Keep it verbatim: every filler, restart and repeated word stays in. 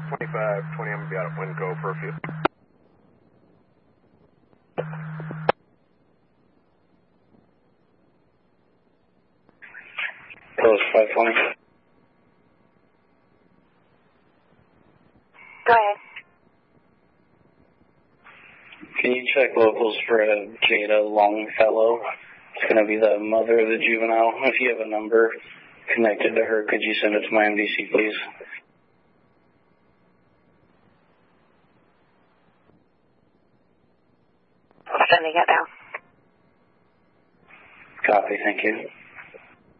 twenty-five twenty, I'm going to be out at Winco for a few. Post five twenty. Go ahead. Can you check locals for a Jada Longfellow? It's going to be the mother of the juvenile. If you have a number connected to her, could you send it to my M D C, please? Sending it now. Copy, thank you.